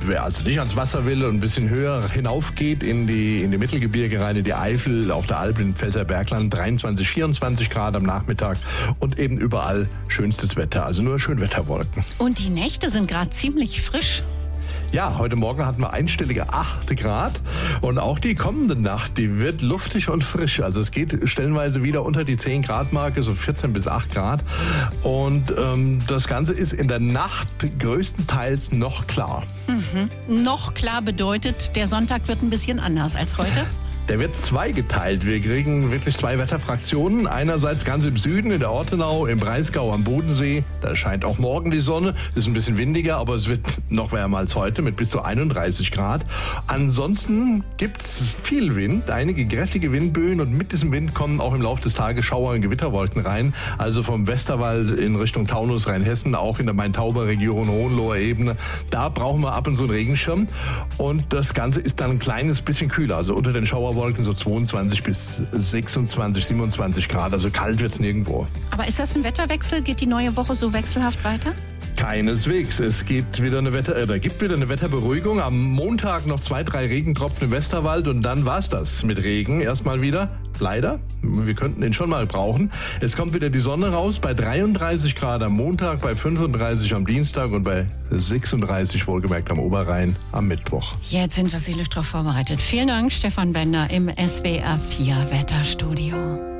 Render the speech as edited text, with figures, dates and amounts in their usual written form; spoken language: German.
wer also nicht ans Wasser will und ein bisschen höher hinauf geht in die Mittelgebirge rein, in die Eifel, auf der Alp, im Pfälzer Bergland, 23, 24 Grad am Nachmittag und eben überall schönstes Wetter, also nur Schönwetterwolken. Und die Nächte sind gerade ziemlich frisch. Ja, heute Morgen hatten wir einstellige 8 Grad und auch die kommende Nacht, die wird luftig und frisch. Also es geht stellenweise wieder unter die 10 Grad Marke, so 14 bis 8 Grad. Und das Ganze ist in der Nacht größtenteils noch klar. Noch klar bedeutet, der Sonntag wird ein bisschen anders als heute. Der wird zweigeteilt. Wir kriegen wirklich 2 Wetterfraktionen. Einerseits ganz im Süden, in der Ortenau, im Breisgau am Bodensee. Da scheint auch morgen die Sonne. Ist ein bisschen windiger, aber es wird noch wärmer als heute mit bis zu 31 Grad. Ansonsten gibt's viel Wind, einige kräftige Windböen und mit diesem Wind kommen auch im Laufe des Tages Schauer- und Gewitterwolken rein. Also vom Westerwald in Richtung Taunus, Rheinhessen, auch in der Main-Tauber-Region, Hohenloher Ebene. Da brauchen wir ab und zu einen Regenschirm. Und das Ganze ist dann ein kleines bisschen kühler. Also unter den Schauerwolken so 22 bis 26, 27 Grad. Also kalt wird's nirgendwo. Aber ist das ein Wetterwechsel? Geht die neue Woche so wechselhaft weiter? Keineswegs. Es gibt wieder eine Wetterberuhigung. Am Montag noch 2, 3 Regentropfen im Westerwald und dann war's das mit Regen erstmal wieder. Leider. Wir könnten den schon mal brauchen. Es kommt wieder die Sonne raus bei 33 Grad am Montag, bei 35 am Dienstag und bei 36 wohlgemerkt am Oberrhein am Mittwoch. Jetzt sind wir seelisch darauf vorbereitet. Vielen Dank, Stefan Bender im SWR 4 Wetterstudio.